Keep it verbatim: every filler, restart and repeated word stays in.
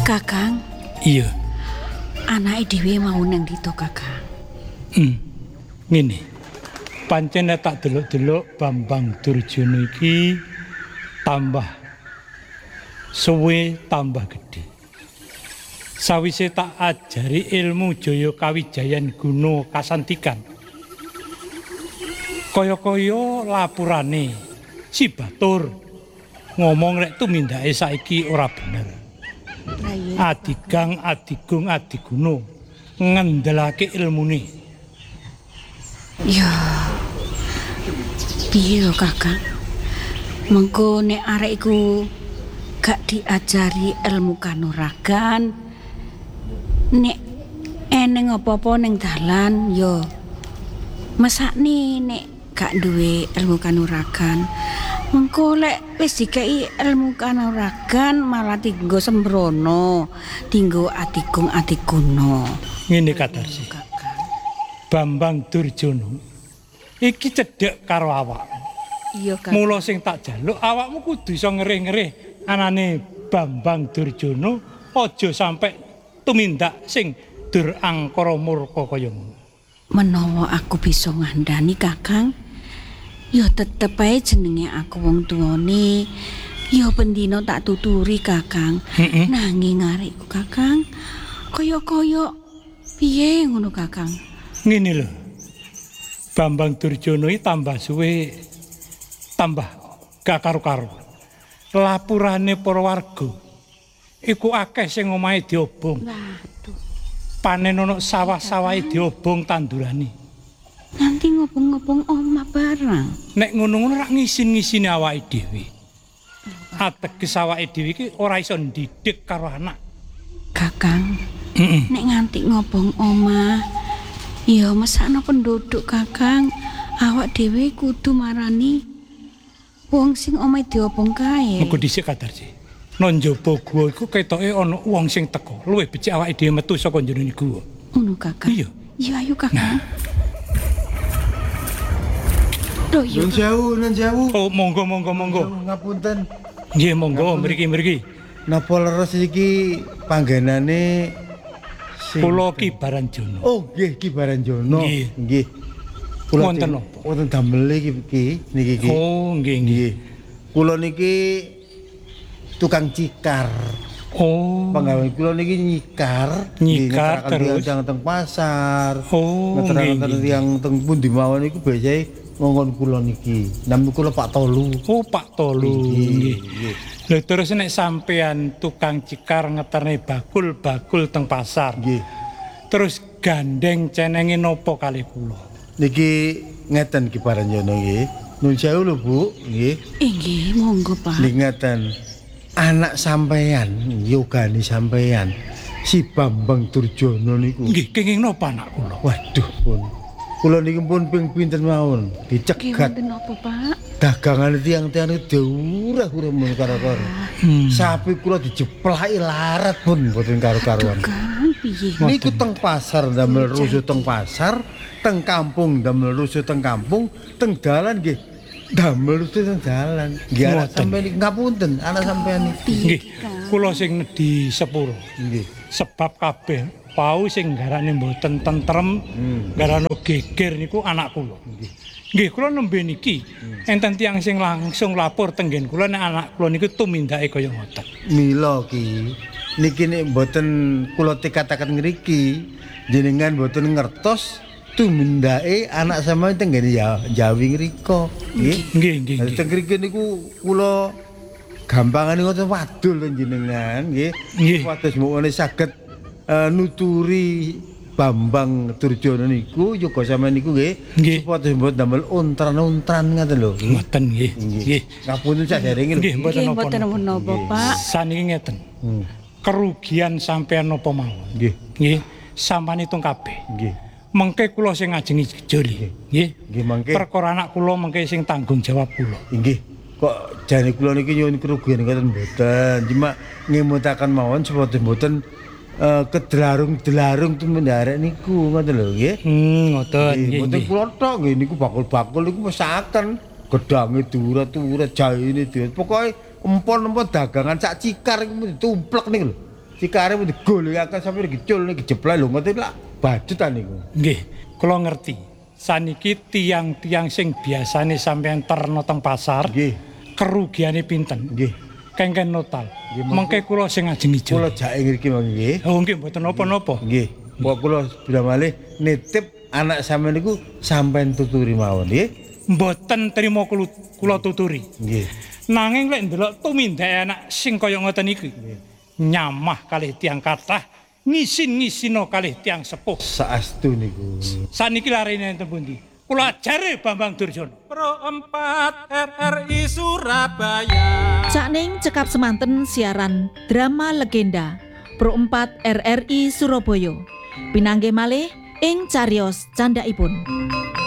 Kakang. Iya. Anake dhewe mau nang ndi to, Kakang? Hmm. Ngene. Pancen tak delok-delok Bambang Durjana iki tambah suwe tambah gede. Sawise tak ajari ilmu Jaya Kawijayan Guna Kasantikan. Kaya-kaya lapurane si Batur ngomong rek tumindake saiki ora bener. Adigang adigung adiguna ngendelake ilmune. Ya. Piye Kakang? Mengko nek arek iku gak diajari ilmu kanuragan, nek eneng apa-apa ning dalan ya mesakne nek gak duwe ilmu kanuragan. Mengko lek wis dikai ilmu kanuragan malah tinggo sembrono, tinggo adigung adiguna. Ngene Kadarsi. Bambang Durjana iki cedhek karo awak. Iya, Kak. Mula sing tak jaluk awakmu kudu iso ngerih-ngerih anane Bambang Durjana aja sampe tumindak sing dur angkara murka kaya ngono. Menawa aku bisa ngandani Kakang, ya tetep ae jenenge aku wong tuane, ya pendino tak tuturi Kakang. Mm-mm. Nanging arekku Kakang, kaya-kaya piye ngono Kakang? Ngene lho. Bambang Durjana iki tambah suwe tambah gak karo-karo. Lapurane para warga iku akeh sing omahe diobong. Waduh, Panen ana sawah-sawahe diobong tandurane. nanti ngobong-ngobong omah barang. Nek ngono-ngono rak ngisin-ngisine awake dhewe. Ateges awake dhewe iki ora iso ndidik karo anak. Kakang, Heeh. nek nganti ngobong omah, ya mesakno penduduk Kakang. Awak dhewe kudu marani wong sing omahe diobong kae. Mengko dhisik Kadarsi. Nang njaba gua iku ketoke ana wong sing teko. Luwih becik awake dhewe metu saka njerone gua. Ngono Kakang. Iya. Iya ayo Kakang. Loh iya. Nun sewu, nun sewu. Oh, monggo monggo monggo. Ngapunten. Nggih monggo mriki-mriki. Napa leres iki panggenane sing Kula Ki Baranjana. Oh, nggih Ki Baranjana. Nggih. Nggih. Wonten ti- napa? Wonten damel iki Ki, niki Ki. Oh, nggih nggih. Nggih. Kula niki tukang cikar. Oh. Penggawean kula niki nyikar, Nyikar terus? teng teng pasar. Oh, Ngeteraken nggih, nggih. tiyang teng pundi mawon niku biasae ngongkon kula niki. Nama kula Pak Tolu. Oh, Pak Tolu. Nggih. Nggih. Lha terus nek sampean tukang cikar ngeterne bakul-bakul teng pasar. Nggih. Terus gandeng cenenge napa kalih kula? Niki ngeten Ki Baranjana nggih. Nun sewu lho Bu, nggih. Eh nggih, monggo Pak. Nggih ngeten. Anak sampeyan, yogane sampeyan. Si Bambang Durjana niku. Nggih, kenging napa anak kula? Waduh pun. Kula niki pun ping pinten mawon Nggih dicegat. wonten apa Pak? Dagangan tiang-tiang itu diurah-urah mun karo-karo. Hmm. Sapi kula dijeplaki larat pun mboten karo-karuan. Kang piye? Niku teng pasar damel rusuh teng pasar, teng kampung damel rusuh teng kampung, teng dalan nggih damel rusuh teng dalan. Nggih anak Ngoten. sampeyan iki ngapunten, anak sampeyan iki. Nggih, kula sing nedhi sepuro. Nggih. Sebab kabeh pau sing garane mboten tentrem, Hmm. garane geger niku anak kula. Nggih, kula nembe niki enten tiyang sing langsung lapor tenggen kula nek anak kula niku tumindake kaya ngoten. Mila Ki, niki nek mboten kula tikataken ngriki, jenengan mboten ngertos tumindake anak sampeyan tenggene ya Jawi ngrika. Nggih. Nggih, nggih, Lah nggih. teng mriki niku kula gampangane ngoten wadul to jenengan nggih. Nggih. Wados mukane saged eh, nuturi Bambang Durjana niku yoga sampeyan niku nggih. Nggih. Supados mboten damel untran-untran ngaten lho. nggih. Ngoten nggih. Nggih. Ngapunten saderenge lho. Nggih, mboten Nggih mboten napa-napa. menapa Pak. Saniki ngeten. Hmm. Kerugian sampean napa mawon. Nggih. Nggih, sampean hitung kabeh. Nggih. Mengke kula sing ngajengi jejoli. Nggih. Nggih mangke. Perkara anak kula mengke sing tanggung jawab kula. Inggih, kok jane kula niki nyuwun kerugian ngoten mboten. Cuma ngemutaken mawon supados mboten eh, kedelarung-delarung tumendarek niku ngoten lho nggih. Hmm, ngoten. Nggih, Nggih, mboten nggih. kula tok nggih niku bakul-bakul niku mesaken. Gedange diuret-uret, jaine diuret. Pokoke empon-empon dagangan sak cikar iku tumplek niku lho. dikarep digol akan sampe dicul nek jeblak lho ngoten lak bajutan niku. Nggih, kula ngerti. Saniki tiang-tiang sing biasane sampeyan terno teng pasar, Nggih. kerugiane pinten? Nggih. Kengken notal. Nggih, Mengke kula sing ajeng ijo. Kula jake ngriki mangke nggih. Oh nggih mboten napa-napa. Nggih. Kok kula bilang malih nitip anak sampean niku sampean tuturi mawon nggih. Mboten trima kula kula tuturi. Nggih. Nanging lek ndelok tumindake anak sing kaya ngoten iki. Nyamah kalih tiang kathah, ngisin-ngisino kalih tiang sepuh. Saestu niku. Saniki larene enten pundi? Kula ajare Bambang Durjono. Pro empat R R I Surabaya. Sakning cekap semanten siaran drama legenda Pro empat R R I Surabaya. Pinanggih malih ing cariyos candhaipun.